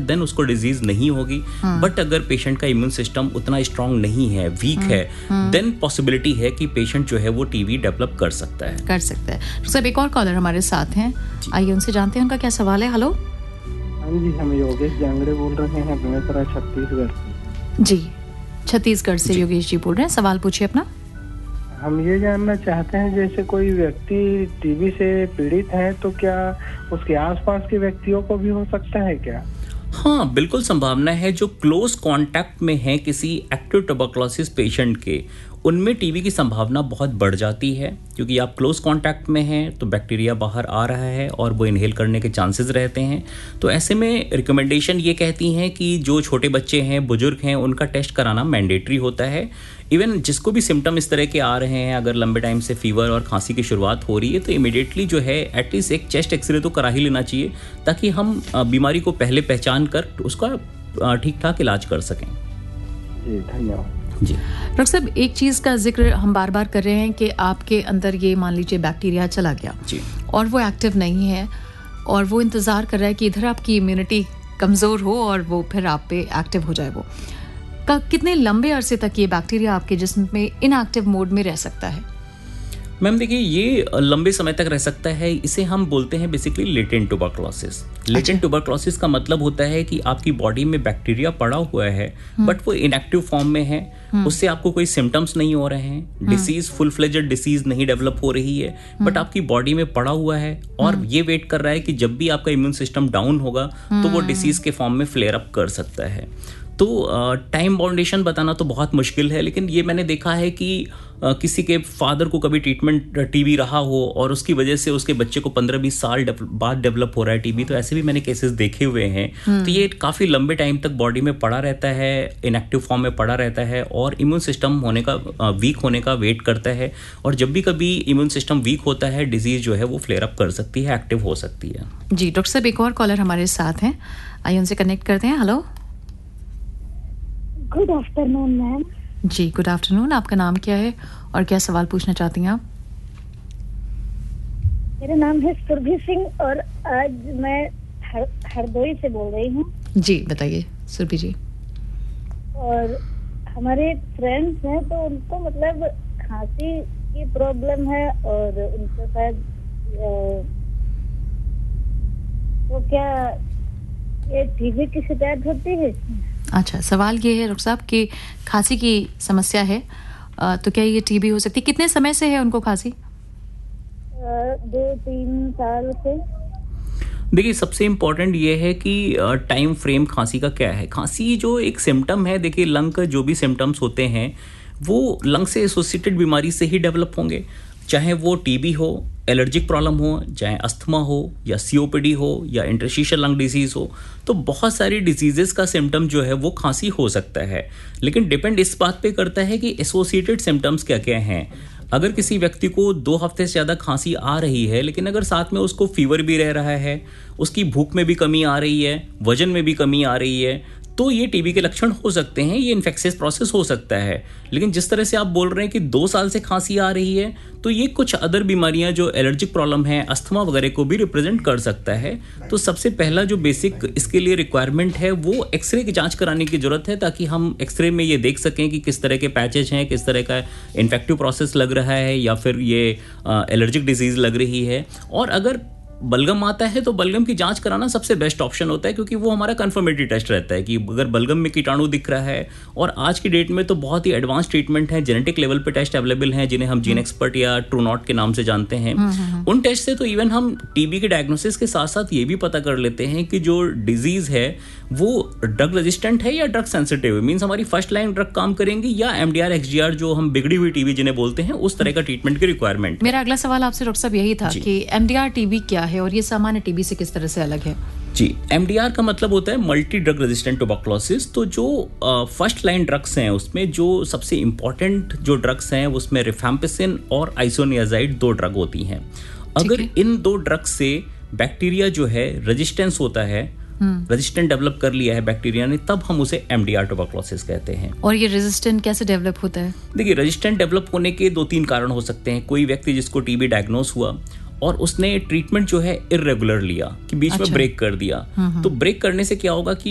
Then उसको disease नहीं होगी। बट अगर पेशेंट का इम्यून सिस्टम उतना स्ट्रांग नहीं है, वीक है, देन पॉसिबिलिटी है कि पेशेंट जो है वो टीबी डेवलप कर सकता है। सब एक और कॉलर हमारे साथ हैं, आइए उनसे जानते हैं उनका क्या सवाल है। हेलो। हाँ जी, हम योगेश जांगड़े बोल रहे हैं बेमेतरा छत्तीसगढ़। जी, छत्तीसगढ़ से योगेश जी बोल रहे हैं, सवाल पूछिए अपना। हम ये जानना चाहते हैं, जैसे कोई व्यक्ति टीबी से पीड़ित है तो क्या उसके आसपास के व्यक्तियों को भी हो सकता है क्या? हाँ, बिल्कुल संभावना है। जो क्लोज कांटेक्ट में है किसी एक्टिव ट्यूबरकुलोसिस पेशेंट के, उनमें टीबी की संभावना बहुत बढ़ जाती है, क्योंकि आप क्लोज कांटेक्ट में हैं तो बैक्टीरिया बाहर आ रहा है और वो इनहेल करने के चांसेस रहते हैं। तो ऐसे में रिकमेंडेशन ये कहती हैं कि जो छोटे बच्चे हैं, बुजुर्ग हैं, उनका टेस्ट कराना मैंडेटरी होता है। इवन जिसको भी सिम्टम इस तरह के आ रहे हैं, अगर लंबे टाइम से फीवर और खांसी की शुरुआत हो रही है, तो इमीडिएटली जो है एटलीस्ट एक चेस्ट एक्सरे तो करा ही लेना चाहिए, ताकि हम बीमारी को पहले पहचान कर उसका ठीक ठाक इलाज कर सकें। जी, धन्यवाद। जी डॉक्टर साहब, एक चीज़ का जिक्र हम बार बार कर रहे हैं कि आपके अंदर ये मान लीजिए बैक्टीरिया चला गया जी, और वो एक्टिव नहीं है और वो इंतज़ार कर रहा है कि इधर आपकी इम्यूनिटी कमज़ोर हो और वो फिर आप पे एक्टिव हो जाए। वो कितने लंबे अरसे तक ये बैक्टीरिया आपके जिस्म में इनएक्टिव मोड में रह सकता है? मैम देखिए, ये लंबे समय तक रह सकता है। इसे हम बोलते हैं basically latent tuberculosis. Latent tuberculosis का मतलब होता है कि आपकी बॉडी में बैक्टीरिया पड़ा हुआ है, बट वो इनएक्टिव फॉर्म में है, उससे आपको कोई सिम्टम्स नहीं हो रहे हैं, डिसीज फुल फ्लेजेड डिसीज नहीं डेवलप हो रही है, बट आपकी बॉडी में पड़ा हुआ है और ये वेट कर रहा है कि जब भी आपका इम्यून सिस्टम डाउन होगा तो वो डिसीज के फॉर्म में फ्लेयर अप कर सकता है। तो टाइम बाउंडेशन बताना तो बहुत मुश्किल है, लेकिन ये मैंने देखा है कि किसी के फादर को कभी ट्रीटमेंट टीबी रहा हो और उसकी वजह से उसके बच्चे को 15-20 साल बाद डेवलप हो रहा है टीबी, तो ऐसे भी मैंने केसेस देखे हुए हैं। तो ये काफ़ी लंबे टाइम तक बॉडी में पड़ा रहता है, इनएक्टिव फॉर्म में पड़ा रहता है और इम्यून सिस्टम होने का वीक होने का वेट करता है, और जब भी कभी इम्यून सिस्टम वीक होता है, डिजीज जो है वो फ्लेयर अप कर सकती है, एक्टिव हो सकती है। जी डॉक्टर साहब, एक और कॉलर हमारे साथ हैं, आइए उनसे कनेक्ट करते हैं। हेलो। Good afternoon ma'am. जी गुड आफ्टरनून, आपका नाम क्या है और क्या सवाल पूछना चाहती हैं आप? मेरा नाम है सुरभि सिंह और आज मैं हरदोई से बोल रही हूँ। जी बताइए सुरभि जी। और हमारे फ्रेंड्स हैं तो उनको मतलब खांसी की प्रॉब्लम है और उनको शायद तो क्या ये टीबी की शिकायत होती है? अच्छा, सवाल ये है डॉक्टर साहब कि खांसी की समस्या है, तो क्या ये टीबी हो सकती है? कितने समय से है उनको खांसी? 2-3 साल से। देखिए, सबसे इम्पॉर्टेंट ये है कि टाइम फ्रेम खांसी का क्या है। खांसी जो एक सिम्टम है, देखिए लंग का जो भी सिम्टम्स होते हैं वो लंग से एसोसिएटेड बीमारी से ही डेवलप होंगे, चाहे वो टीबी हो, एलर्जिक प्रॉब्लम हो, चाहे अस्थमा हो या सीओपीडी हो या इंटरस्टिशियल लंग डिजीज हो। तो बहुत सारी डिजीजेस का सिम्टम जो है वो खांसी हो सकता है, लेकिन डिपेंड इस बात पे करता है कि एसोसिएटेड सिम्टम्स क्या क्या हैं। अगर किसी व्यक्ति को 2 हफ्ते से ज़्यादा खांसी आ रही है, लेकिन अगर साथ में उसको फीवर भी रह रहा है, उसकी भूख में भी कमी आ रही है, वजन में भी कमी आ रही है, तो ये टीबी के लक्षण हो सकते हैं, ये इन्फेक्शियस प्रोसेस हो सकता है। लेकिन जिस तरह से आप बोल रहे हैं कि 2 साल से खांसी आ रही है, तो ये कुछ अदर बीमारियां जो एलर्जिक प्रॉब्लम है, अस्थमा वगैरह को भी रिप्रेजेंट कर सकता है। तो सबसे पहला जो बेसिक इसके लिए रिक्वायरमेंट है वो एक्सरे की जांच कराने की जरूरत है, ताकि हम एक्सरे में ये देख सकें कि किस तरह के पैचेज हैं, किस तरह का इन्फेक्टिव प्रोसेस लग रहा है या फिर ये एलर्जिक डिजीज लग रही है। और अगर बलगम आता है तो बलगम की जांच कराना सबसे बेस्ट ऑप्शन होता है, क्योंकि वो हमारा कंफर्मेटरी टेस्ट रहता है कि अगर बलगम में कीटाणु दिख रहा है। और आज की डेट में तो बहुत ही एडवांस ट्रीटमेंट है, जेनेटिक लेवल पे टेस्ट अवेलेबल हैं, जिन्हें हम जीन एक्सपर्ट या ट्रू नॉट के नाम से जानते हैं। उन टेस्ट से तो इवन हम टीबी के डायग्नोसिस के साथ साथ ये भी पता कर लेते हैं कि जो डिजीज है वो ड्रग रेजिस्टेंट है या ड्रग सेंसिटिव है। मीन्स हमारी फर्स्ट लाइन ड्रग काम करेंगी या एमडीआर एक्सडीआर जो हम बिगड़ी हुई टीबी जिन्हें बोलते हैं, उस तरह का ट्रीटमेंट की रिक्वायरमेंट। मेरा अगला सवाल आपसे डॉक्टर साहब यही था कि एमडीआर टीबी क्या है और ये सामान्य टीबी से किस तरह से अलग है? जी, एमडीआर का मतलब होता है मल्टी ड्रग रेजिस्टेंट ट्यूबरकुलोसिस। तो जो फर्स्ट लाइन ड्रग्स हैं उसमें जो सबसे इंपॉर्टेंट जो ड्रग्स हैं उसमें रिफैम्पिसिन और आइसोनियाजाइड 2 ड्रग होती हैं। अगर इन 2 ड्रग्स से बैक्टीरिया जो है रेजिस्टेंस होता है, रेजिस्टेंट डेवलप कर लिया है बैक्टीरिया ने, तब हम उसे एमडीआर ट्यूबरकुलोसिस कहते हैं। और ये रेजिस्टेंट कैसे डेवलप होता है? देखिए, रेजिस्टेंट डेवलप होने के 2-3 कारण हो सकते हैं। कोई व्यक्ति जिसको टीबी डायग्नोस हुआ और उसने ट्रीटमेंट जो है इर्रेगुलर लिया कि बीच में ब्रेक कर दिया, तो ब्रेक करने से क्या होगा कि